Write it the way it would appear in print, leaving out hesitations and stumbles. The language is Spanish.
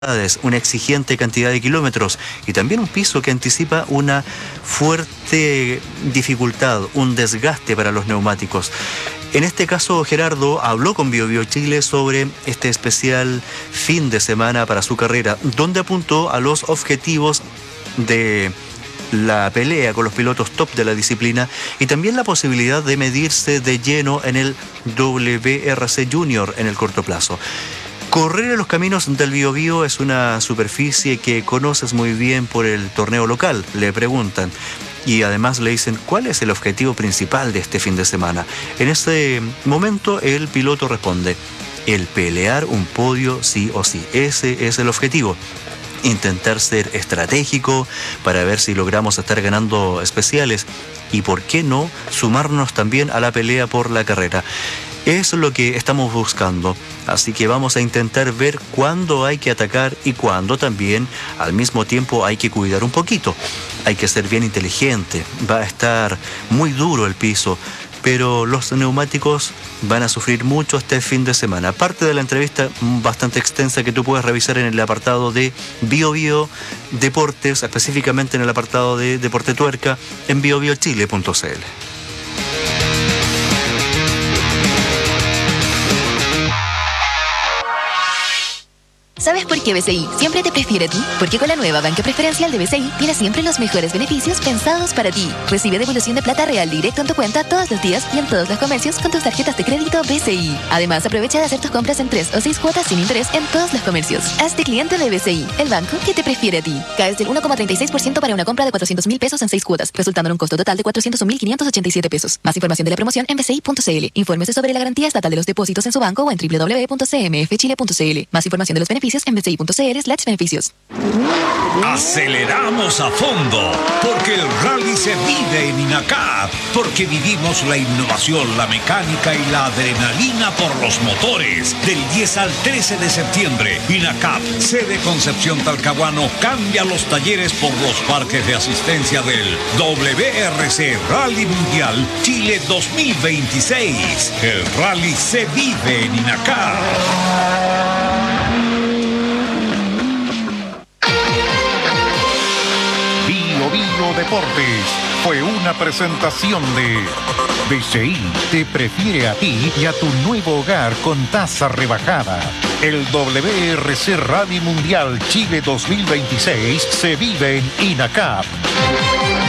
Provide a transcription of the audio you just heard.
una exigente cantidad de kilómetros y también un piso que anticipa una fuerte dificultad, un desgaste para los neumáticos. En este caso, Gerardo habló con BioBio Chile sobre este especial fin de semana para su carrera, donde apuntó a los objetivos de la pelea con los pilotos top de la disciplina y también la posibilidad de medirse de lleno en el WRC Junior en el corto plazo. Correr en los caminos del Biobío es una superficie que conoces muy bien por el torneo local, le preguntan. Y además le dicen, ¿cuál es el objetivo principal de este fin de semana? En ese momento el piloto responde, el pelear un podio sí o sí. Ese es el objetivo. Intentar ser estratégico para ver si logramos estar ganando especiales y, ¿por qué no?, sumarnos también a la pelea por la carrera. Es lo que estamos buscando, así que vamos a intentar ver cuándo hay que atacar y cuándo también al mismo tiempo hay que cuidar un poquito. Hay que ser bien inteligente, va a estar muy duro el piso, pero los neumáticos van a sufrir mucho este fin de semana. Parte de la entrevista bastante extensa que tú puedes revisar en el apartado de BioBio Deportes, específicamente en el apartado de Deporte Tuerca, en biobiochile.cl. ¿Sabes por qué BCI siempre te prefiere a ti? Porque con la nueva banca preferencial de BCI tienes siempre los mejores beneficios pensados para ti. Recibe devolución de plata real directo en tu cuenta todos los días y en todos los comercios con tus tarjetas de crédito BCI. Además, aprovecha de hacer tus compras en 3 o 6 cuotas sin interés en todos los comercios. Hazte cliente de BCI, el banco que te prefiere a ti. Caes del 1,36% para una compra de 400.000 pesos en 6 cuotas, resultando en un costo total de 401.587 pesos. Más información de la promoción en bci.cl. Infórmese sobre la garantía estatal de los depósitos en su banco o en www.cmfchile.cl. Más información de los beneficios en bci.cl/beneficios. Aceleramos a fondo, porque el rally se vive en INACAP, porque vivimos la innovación, la mecánica y la adrenalina por los motores. Del 10 al 13 de septiembre, INACAP, sede Concepción Talcahuano, cambia los talleres por los parques de asistencia del WRC Rally Mundial Chile 2026. El rally se vive en INACAP. BioBio Deportes fue una presentación de BCI te prefiere a ti y a tu nuevo hogar con tasa rebajada. El WRC Rally Mundial Chile 2026 se vive en INACAP.